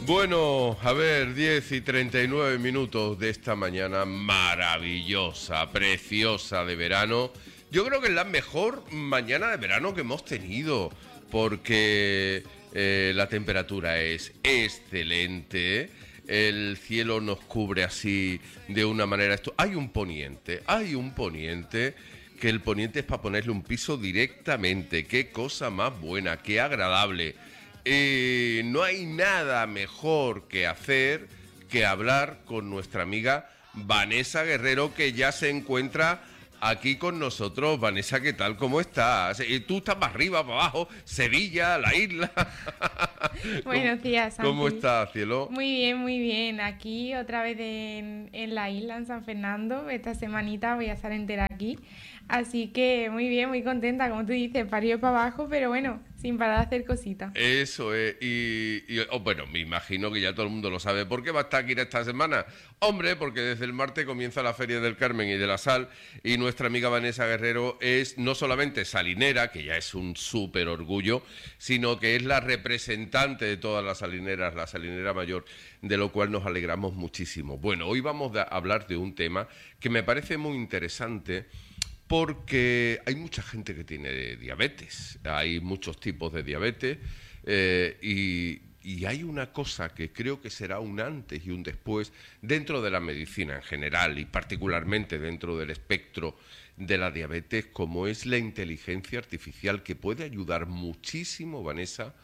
Bueno, a ver, 10:39 de esta mañana maravillosa, preciosa de verano. Yo creo que es la mejor mañana de verano que hemos tenido, porque la temperatura es excelente, el cielo nos cubre así de una manera... Hay un poniente, que el poniente es para ponerle un piso directamente. Qué cosa más buena, qué agradable. No hay nada mejor que hacer que hablar con nuestra amiga Vanessa Guerrero, que ya se encuentra aquí con nosotros. Vanessa, ¿qué tal? ¿Cómo estás? Tú estás para arriba, para abajo, Sevilla, la isla. Buenos días, Santi. ¿Cómo estás, cielo? Muy bien, muy bien. Aquí otra vez en la isla, en San Fernando. Esta semanita voy a estar entera aquí. Así que muy bien, muy contenta, como tú dices, para arriba y para abajo, pero bueno, sin parar de hacer cositas. Eso es, bueno, me imagino que ya todo el mundo lo sabe. ¿Por qué va a estar aquí esta semana? Hombre, porque desde el martes comienza la Feria del Carmen y de la Sal, y nuestra amiga Vanessa Guerrero es no solamente salinera, que ya es un súper orgullo, sino que es la representante de todas las salineras, la salinera mayor, de lo cual nos alegramos muchísimo. Bueno, hoy vamos a hablar de un tema que me parece muy interesante, porque hay mucha gente que tiene diabetes, hay muchos tipos de diabetes, y hay una cosa que creo que será un antes y un después dentro de la medicina en general y particularmente dentro del espectro de la diabetes, como es la inteligencia artificial, que puede ayudar muchísimo, Vanessa,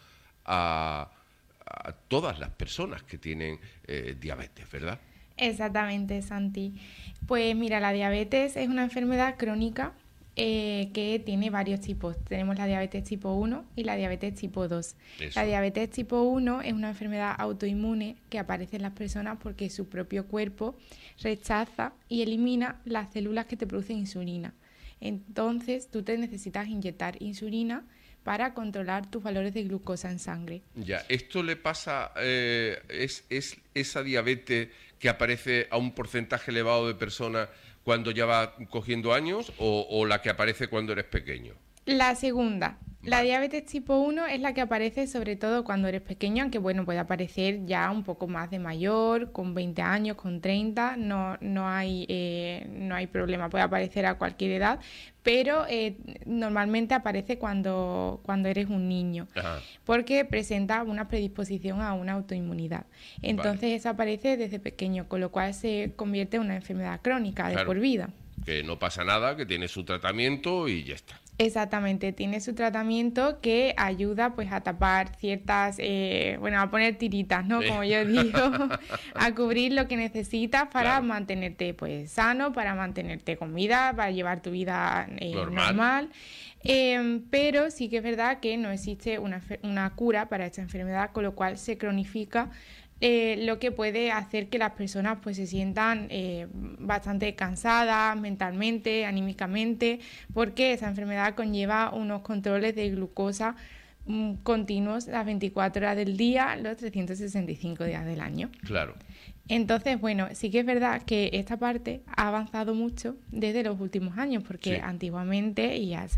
a todas las personas que tienen diabetes, ¿verdad? Exactamente, Santi. Pues mira, la diabetes es una enfermedad crónica que tiene varios tipos. Tenemos la diabetes tipo 1 y la diabetes tipo 2. Eso. La diabetes tipo 1 es una enfermedad autoinmune que aparece en las personas porque su propio cuerpo rechaza y elimina las células que te producen insulina. Entonces, tú te necesitas inyectar insulina para controlar tus valores de glucosa en sangre. Ya, ¿esto le pasa, es esa diabetes que aparece a un porcentaje elevado de personas cuando ya va cogiendo años, o la que aparece cuando eres pequeño? La segunda, la Vale. diabetes tipo 1 es la que aparece sobre todo cuando eres pequeño, aunque bueno, puede aparecer ya un poco más de mayor, con 20 años, con 30, no hay problema, puede aparecer a cualquier edad, pero normalmente aparece cuando eres un niño, Ajá. porque presenta una predisposición a una autoinmunidad. Entonces Vale. eso aparece desde pequeño, con lo cual se convierte en una enfermedad crónica de Claro, por vida. que no pasa nada, que tiene su tratamiento y ya está. Exactamente, tiene su tratamiento que ayuda pues a tapar ciertas, a poner tiritas, ¿no? Como yo digo, a cubrir lo que necesitas para Claro. mantenerte pues sano, para mantenerte con vida, para llevar tu vida normal. Pero sí que es verdad que no existe una cura para esta enfermedad, con lo cual se cronifica, lo que puede hacer que las personas pues se sientan bastante cansadas mentalmente, anímicamente, porque esa enfermedad conlleva unos controles de glucosa continuos las 24 horas del día, los 365 días del año. Claro. Entonces, bueno, sí que es verdad que esta parte ha avanzado mucho desde los últimos años, porque Sí. antiguamente,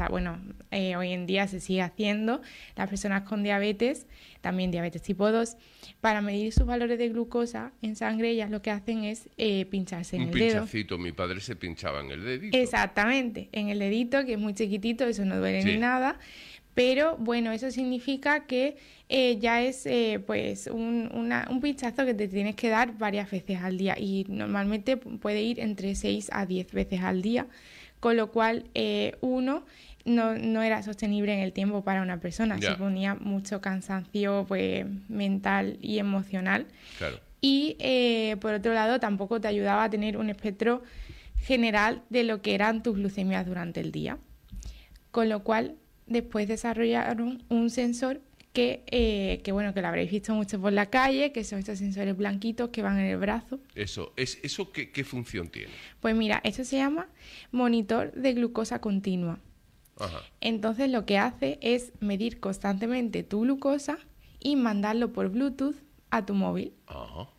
hoy en día se sigue haciendo, las personas con diabetes, también diabetes tipo 2, para medir sus valores de glucosa en sangre, ellas lo que hacen es pincharse en Un el dedo. pinchacito, mi padre se pinchaba en el dedito. Exactamente, en el dedito, que es muy chiquitito, eso no duele Sí. ni nada. Pero bueno, eso significa que ya es un pinchazo que te tienes que dar varias veces al día, y normalmente puede ir entre 6 a 10 veces al día, con lo cual no era sostenible en el tiempo para una persona, Ya. suponía mucho cansancio pues mental y emocional. Claro. Y por otro lado tampoco te ayudaba a tener un espectro general de lo que eran tus glucemias durante el día, con lo cual después desarrollaron un sensor que lo habréis visto mucho por la calle, que son estos sensores blanquitos que van en el brazo. ¿Eso qué función tiene? Pues mira, esto se llama monitor de glucosa continua. Ajá. Entonces lo que hace es medir constantemente tu glucosa y mandarlo por Bluetooth a tu móvil. Ajá.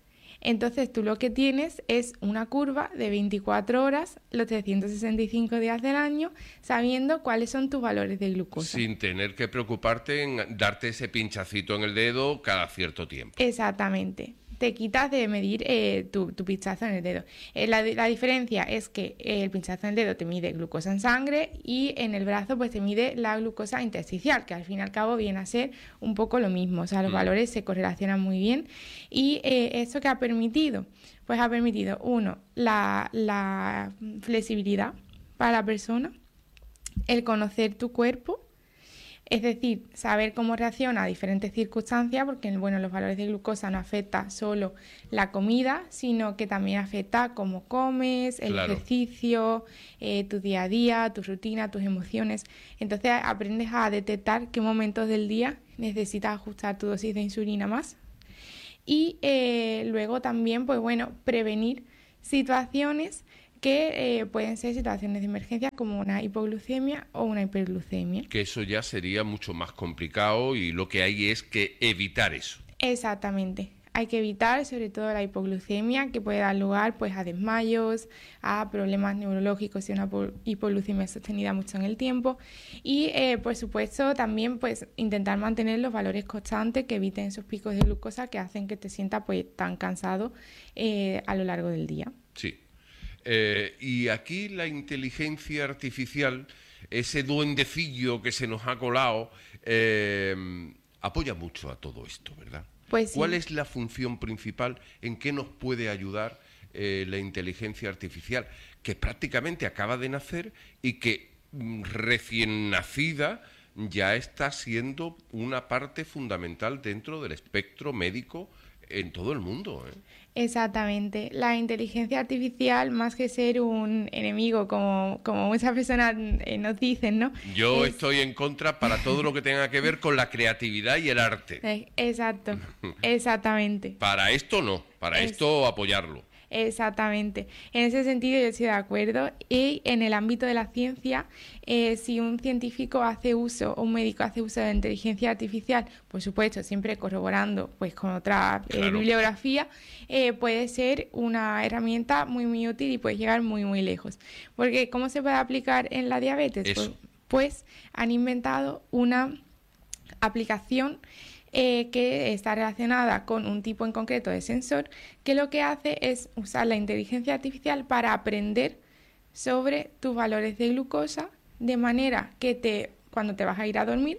Entonces tú lo que tienes es una curva de 24 horas, los 365 días del año, sabiendo cuáles son tus valores de glucosa. Sin tener que preocuparte en darte ese pinchacito en el dedo cada cierto tiempo. Exactamente. Te quitas de medir tu pinchazo en el dedo. La diferencia es que el pinchazo en el dedo te mide glucosa en sangre y en el brazo pues te mide la glucosa intersticial, que al fin y al cabo viene a ser un poco lo mismo. O sea, los valores se correlacionan muy bien. ¿Y eso qué ha permitido? Pues ha permitido, uno, la flexibilidad para la persona, el conocer tu cuerpo. Es decir, saber cómo reacciona a diferentes circunstancias, porque bueno, los valores de glucosa no afectan solo la comida, sino que también afecta cómo comes, el ejercicio, tu día a día, tu rutina, tus emociones. Entonces aprendes a detectar qué momentos del día necesitas ajustar tu dosis de insulina más. Y luego también, pues bueno, prevenir situaciones que pueden ser situaciones de emergencia como una hipoglucemia o una hiperglucemia. Que eso ya sería mucho más complicado y lo que hay es que evitar eso. Exactamente. Hay que evitar sobre todo la hipoglucemia, que puede dar lugar pues a desmayos, a problemas neurológicos y una hipoglucemia sostenida mucho en el tiempo. Y por supuesto también pues intentar mantener los valores constantes que eviten esos picos de glucosa que hacen que te sientas pues tan cansado a lo largo del día. Sí. Y aquí la inteligencia artificial, ese duendecillo que se nos ha colado, apoya mucho a todo esto, ¿verdad? Pues sí. ¿Cuál es la función principal? ¿En qué nos puede ayudar la inteligencia artificial? Que prácticamente acaba de nacer y que recién nacida ya está siendo una parte fundamental dentro del espectro médico en todo el mundo, ¿eh? Exactamente. La inteligencia artificial, más que ser un enemigo, como muchas personas nos dicen, ¿no? Yo estoy en contra para todo lo que tenga que ver con la creatividad y el arte. Exacto, exactamente. Para esto no, para esto apoyarlo. Exactamente. En ese sentido yo estoy de acuerdo. Y en el ámbito de la ciencia, si un científico hace uso o un médico hace uso de la inteligencia artificial, por supuesto, siempre corroborando pues con otra bibliografía, puede ser una herramienta muy, muy útil y puede llegar muy, muy lejos. Porque ¿cómo se puede aplicar en la diabetes? Pues han inventado una aplicación que está relacionada con un tipo en concreto de sensor, que lo que hace es usar la inteligencia artificial para aprender sobre tus valores de glucosa, de manera que cuando te vas a ir a dormir,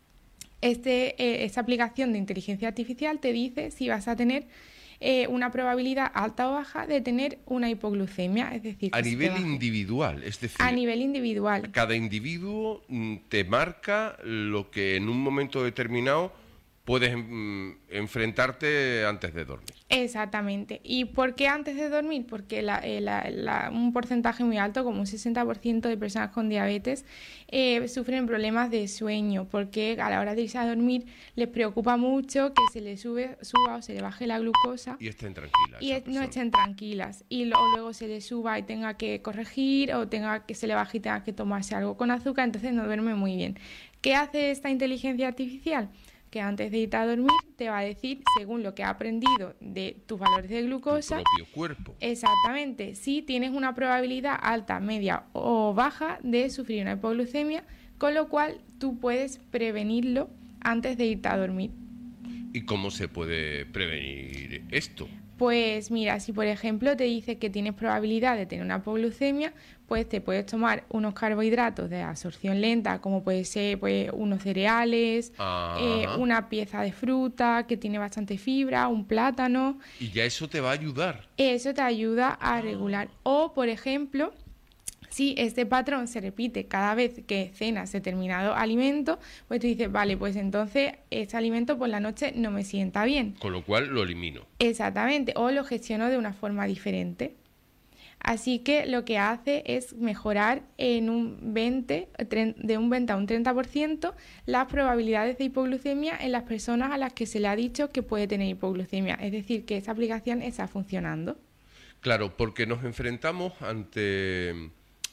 esta aplicación de inteligencia artificial te dice si vas a tener una probabilidad alta o baja de tener una hipoglucemia, es decir, a nivel individual, es decir, a nivel individual. Cada individuo te marca lo que en un momento determinado puedes enfrentarte antes de dormir. Exactamente. ¿Y por qué antes de dormir? Porque un porcentaje muy alto, como un 60% de personas con diabetes, sufren problemas de sueño, porque a la hora de irse a dormir les preocupa mucho que se les suba o se le baje la glucosa. Y estén tranquilas. Y no estén tranquilas. Y luego se les suba y tenga que corregir, o que se le baje y tenga que tomarse algo con azúcar, entonces no duerme muy bien. ¿Qué hace esta inteligencia artificial? Que antes de irte a dormir te va a decir, según lo que ha aprendido de tus valores de glucosa, tu propio cuerpo. Exactamente, si tienes una probabilidad alta, media o baja de sufrir una hipoglucemia, con lo cual tú puedes prevenirlo antes de irte a dormir. ¿Y cómo se puede prevenir esto? Pues mira, si por ejemplo te dice que tienes probabilidad de tener una hipoglucemia, pues te puedes tomar unos carbohidratos de absorción lenta, como puede ser pues, unos cereales, una pieza de fruta que tiene bastante fibra, un plátano. Y ya eso te va a ayudar. Eso te ayuda a regular. O, por ejemplo, si este patrón se repite cada vez que cenas determinado alimento, pues tú dices, vale, pues entonces este alimento por la noche no me sienta bien. Con lo cual lo elimino. Exactamente, o lo gestiono de una forma diferente. Así que lo que hace es mejorar de un 20 a un 30% las probabilidades de hipoglucemia en las personas a las que se le ha dicho que puede tener hipoglucemia. Es decir, que esa aplicación está funcionando. Claro, porque nos enfrentamos ante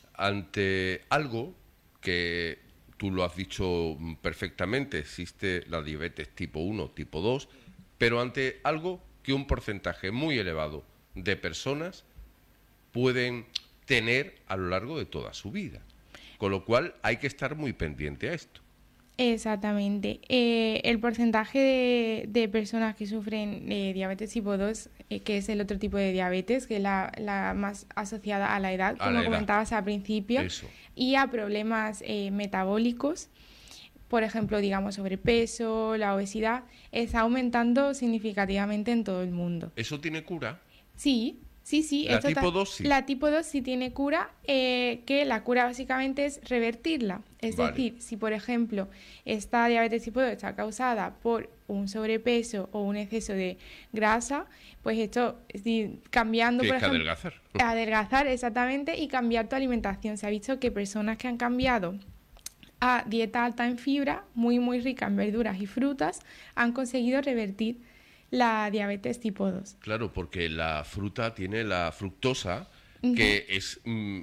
algo que tú lo has dicho perfectamente, existe la diabetes tipo 1, tipo 2, pero ante algo que un porcentaje muy elevado de personas pueden tener a lo largo de toda su vida. Con lo cual hay que estar muy pendiente a esto. Exactamente. El porcentaje de personas que sufren diabetes tipo 2, que es el otro tipo de diabetes, que es la más asociada a la edad, como comentabas al principio, y a problemas metabólicos, por ejemplo, digamos, sobrepeso, la obesidad, está aumentando significativamente en todo el mundo. ¿Eso tiene cura? Sí. Sí. ¿La tipo 2 sí? La tipo 2 sí tiene cura, que la cura básicamente es revertirla. Es decir, si por ejemplo esta diabetes tipo 2 está causada por un sobrepeso o un exceso de grasa, pues esto, es decir, cambiando, por ejemplo... adelgazar. Adelgazar, exactamente, y cambiar tu alimentación. Se ha visto que personas que han cambiado a dieta alta en fibra, muy muy rica en verduras y frutas, han conseguido revertir la diabetes tipo 2. Claro, porque la fruta tiene la fructosa, que es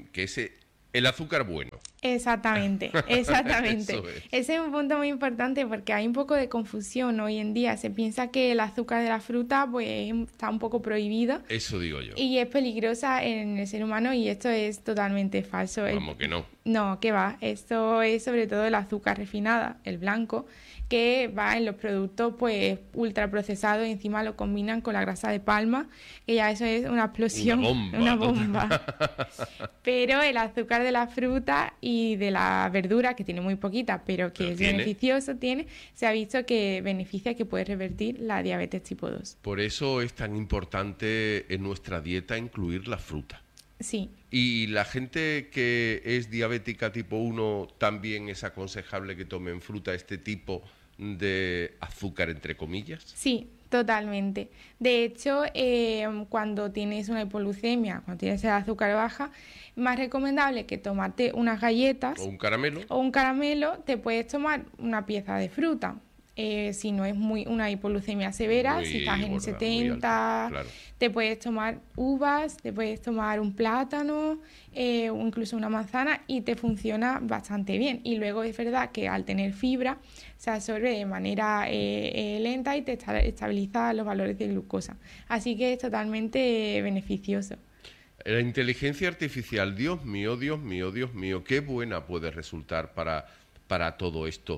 el azúcar bueno. Exactamente. Ese es un punto muy importante porque hay un poco de confusión hoy en día. Se piensa que el azúcar de la fruta pues está un poco prohibida. Eso digo yo. Y es peligrosa en el ser humano, y esto es totalmente falso. Vamos que no. No, que va. Esto es sobre todo el azúcar refinada, el blanco, que va en los productos pues ultraprocesados, y encima lo combinan con la grasa de palma, que ya eso es una explosión, una bomba. Pero el azúcar de la fruta y de la verdura, que tiene muy poquita, pero que es beneficioso, se ha visto que beneficia, que puede revertir la diabetes tipo 2. Por eso es tan importante en nuestra dieta incluir la fruta. Sí. ¿Y la gente que es diabética tipo 1 también es aconsejable que tomen fruta, este tipo de azúcar, entre comillas? Sí, totalmente. De hecho, cuando tienes una hipoglucemia, cuando tienes el azúcar baja, más recomendable que tomarte unas galletas o un caramelo. Te puedes tomar una pieza de fruta. Si no es una hipoglucemia severa, si estás en 70, claro. Te puedes tomar uvas, te puedes tomar un plátano, o incluso una manzana, y te funciona bastante bien. Y luego es verdad que al tener fibra se absorbe de manera lenta y te estabiliza los valores de glucosa. Así que es totalmente beneficioso. La inteligencia artificial, Dios mío, qué buena puede resultar para todo esto.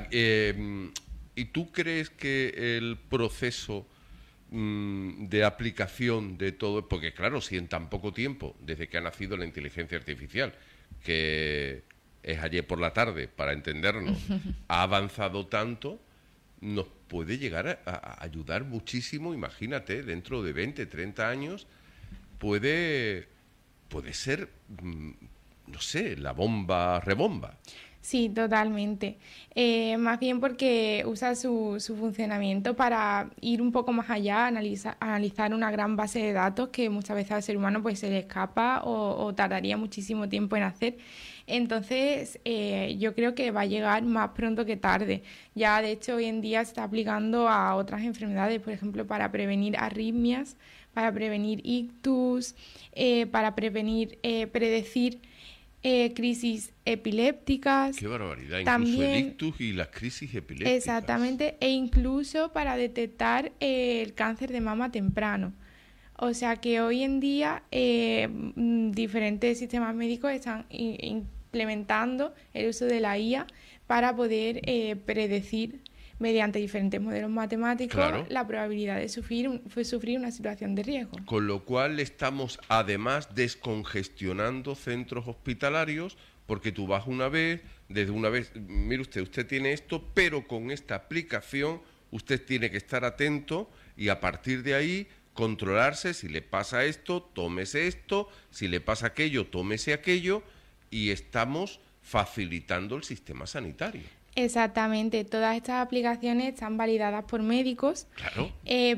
¿Y tú crees que el proceso de aplicación de todo, porque claro, si en tan poco tiempo, desde que ha nacido la inteligencia artificial, que es ayer por la tarde, para entendernos, ha avanzado tanto, nos puede llegar a ayudar muchísimo? Imagínate, dentro de 20, 30 años, puede ser, no sé, la bomba rebomba. Sí, totalmente. Más bien porque usa su funcionamiento para ir un poco más allá, analizar una gran base de datos que muchas veces al ser humano pues se le escapa o tardaría muchísimo tiempo en hacer. Entonces, yo creo que va a llegar más pronto que tarde. Ya, de hecho, hoy en día se está aplicando a otras enfermedades, por ejemplo, para prevenir arritmias, para prevenir ictus, para predecir crisis epilépticas. ¡Qué barbaridad! También, incluso el ictus y las crisis epilépticas. Exactamente, e incluso para detectar el cáncer de mama temprano. O sea que hoy en día diferentes sistemas médicos están implementando el uso de la IA para poder predecir mediante diferentes modelos matemáticos, claro, la probabilidad de sufrir una situación de riesgo. Con lo cual estamos además descongestionando centros hospitalarios, porque tú vas desde una vez, mire usted tiene esto, pero con esta aplicación usted tiene que estar atento y a partir de ahí controlarse. Si le pasa esto, tómese esto, si le pasa aquello, tómese aquello, y estamos facilitando el sistema sanitario. Exactamente, todas estas aplicaciones están validadas por médicos, claro,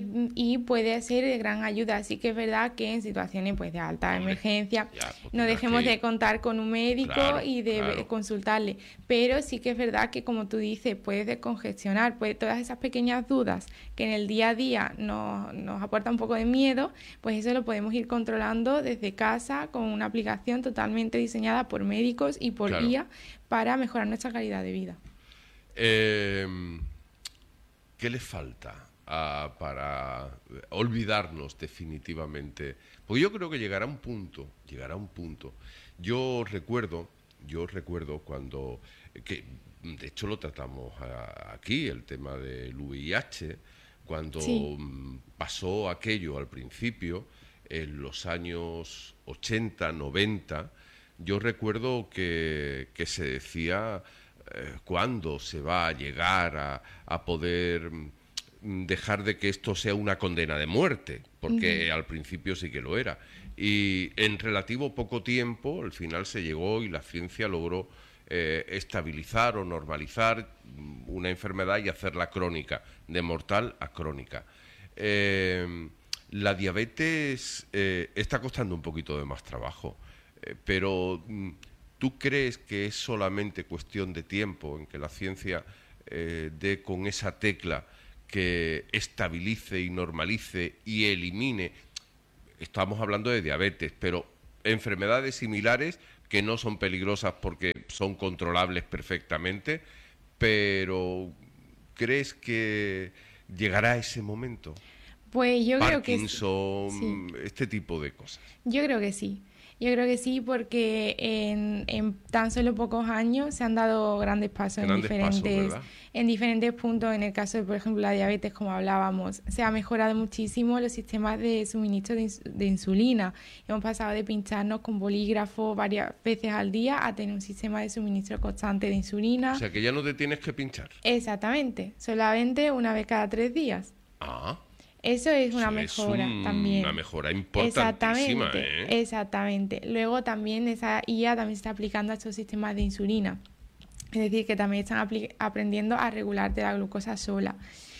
y puede ser de gran ayuda. Así que es verdad que en situaciones pues de alta emergencia no dejemos de contar con un médico, claro, y de consultarle, pero sí que es verdad que, como tú dices, puedes descongestionar, todas esas pequeñas dudas que en el día a día nos aporta un poco de miedo, pues eso lo podemos ir controlando desde casa con una aplicación totalmente diseñada por médicos y por IA para mejorar nuestra calidad de vida. ¿Qué le falta para olvidarnos definitivamente. Porque yo creo que llegará un punto. Yo recuerdo cuando, que de hecho lo tratamos aquí, el tema del VIH, cuando Sí. pasó aquello al principio, en los años 80, 90, yo recuerdo que se decía cuándo se va a llegar a poder dejar de que esto sea una condena de muerte, porque al principio sí que lo era. Y en relativo poco tiempo, al final se llegó y la ciencia logró estabilizar o normalizar una enfermedad y hacerla crónica, de mortal a crónica. La diabetes está costando un poquito de más trabajo, pero ¿tú crees que es solamente cuestión de tiempo en que la ciencia dé con esa tecla que estabilice y normalice y elimine? Estamos hablando de diabetes, pero enfermedades similares que no son peligrosas porque son controlables perfectamente, pero ¿crees que llegará ese momento? Pues yo creo que sí. Parkinson, este tipo de cosas. Yo creo que sí. Yo creo que sí porque en tan solo pocos años se han dado grandes pasos Grandes pasos, ¿verdad? en diferentes puntos. En el caso de, por ejemplo, la diabetes, como hablábamos, se ha mejorado muchísimo los sistemas de suministro de insulina. Hemos pasado de pincharnos con bolígrafo varias veces al día a tener un sistema de suministro constante de insulina. O sea, que ya no te tienes que pinchar. Exactamente, solamente una vez cada 3 días. Ah, Eso es una eso mejora es también. una mejora importantísima, Exactamente, exactamente. Luego también esa IA también se está aplicando a estos sistemas de insulina. Es decir, que también están aprendiendo a regularte la glucosa sola.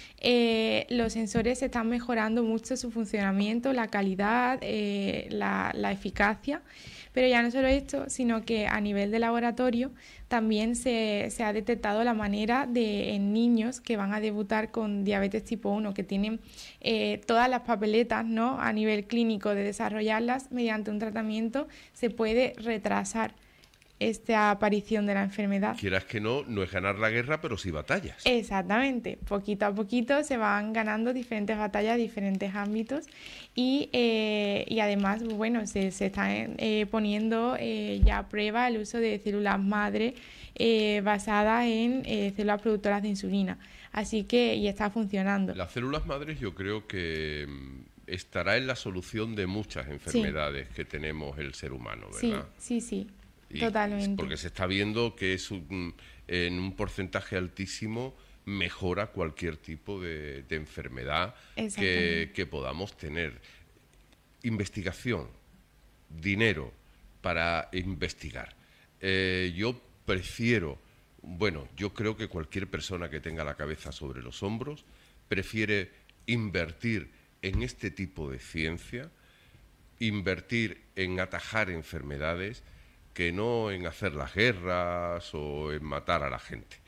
Los sensores están mejorando mucho su funcionamiento, la calidad, la eficacia. Pero ya no solo esto, sino que a nivel de laboratorio también se ha detectado la manera de en niños que van a debutar con diabetes tipo 1, que tienen todas las papeletas, ¿no?, a nivel clínico de desarrollarlas, mediante un tratamiento se puede retrasar esta aparición de la enfermedad. Quieras que no, no es ganar la guerra, pero sí batallas. Exactamente, poquito a poquito se van ganando diferentes batallas, diferentes ámbitos y además, bueno, se están poniendo ya a prueba el uso de células madre basadas en células productoras de insulina, así que y está funcionando. Las células madres yo creo que estará en la solución de muchas enfermedades que tenemos el ser humano, ¿verdad? Sí, Y totalmente. porque se está viendo que en un porcentaje altísimo mejora cualquier tipo de enfermedad que podamos tener. Investigación, dinero para investigar. Yo prefiero, bueno, yo creo que cualquier persona que tenga la cabeza sobre los hombros prefiere invertir en este tipo de ciencia, invertir en atajar enfermedades, que no en hacer las guerras o en matar a la gente.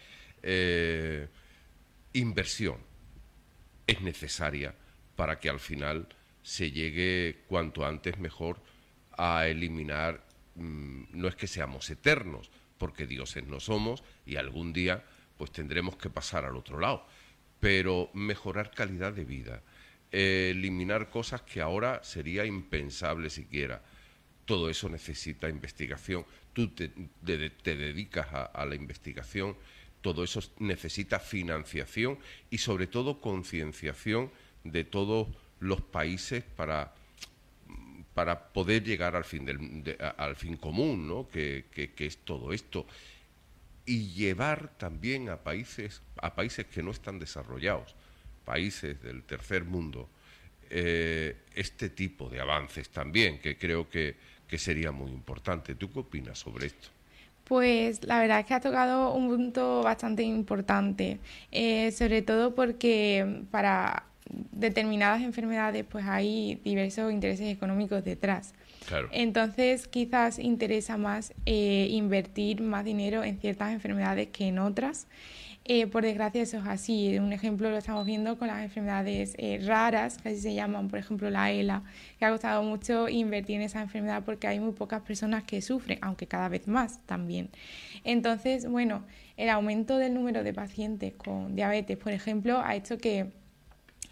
Inversión es necesaria para que al final se llegue cuanto antes mejor a eliminar, no es que seamos eternos, porque dioses no somos y algún día pues tendremos que pasar al otro lado, pero mejorar calidad de vida, eliminar cosas que ahora sería impensable siquiera. Todo eso necesita investigación. Tú te dedicas a la investigación, todo eso necesita financiación y sobre todo concienciación de todos los países para poder llegar al fin común, ¿no?, que es todo esto. Y llevar también a países que no están desarrollados, países del tercer mundo, este tipo de avances también, que creo que sería muy importante. ¿Tú qué opinas sobre esto? Pues la verdad es que has tocado un punto bastante importante, sobre todo porque para determinadas enfermedades pues hay diversos intereses económicos detrás. Claro. Entonces quizás interesa más invertir más dinero en ciertas enfermedades que en otras. Por desgracia eso es así. Un ejemplo lo estamos viendo con las enfermedades raras, que así se llaman, por ejemplo la ELA, que ha costado mucho invertir en esa enfermedad porque hay muy pocas personas que sufren, aunque cada vez más también. Entonces, bueno, el aumento del número de pacientes con diabetes, por ejemplo, ha hecho que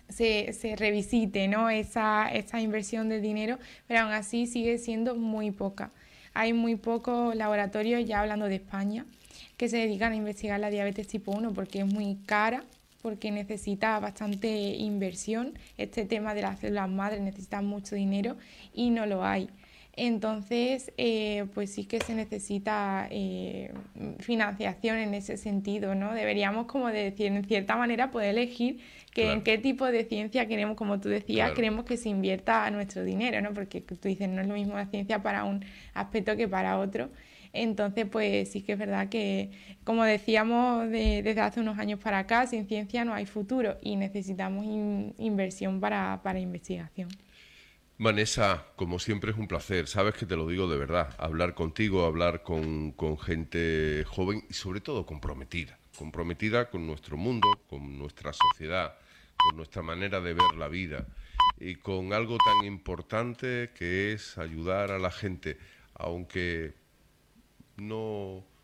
se revisite, ¿no? esa inversión de dinero, pero aún así sigue siendo muy poca. Hay muy pocos laboratorios, ya hablando de España, que se dedican a investigar la diabetes tipo 1 porque es muy cara, porque necesita bastante inversión. Este tema de las células madres necesita mucho dinero y no lo hay. Entonces, pues sí que se necesita financiación en ese sentido, ¿no? Deberíamos, como decir, en cierta manera, poder elegir en qué tipo de ciencia queremos, como tú decías, queremos que se invierta nuestro dinero, ¿no? Porque tú dices, no es lo mismo la ciencia para un aspecto que para otro. Entonces, pues sí que es verdad que, como decíamos desde hace unos años para acá, sin ciencia no hay futuro y necesitamos inversión para investigación. Vanessa, como siempre es un placer, sabes que te lo digo de verdad, hablar contigo, hablar con gente joven y sobre todo comprometida con nuestro mundo, con nuestra sociedad, con nuestra manera de ver la vida y con algo tan importante que es ayudar a la gente, aunque no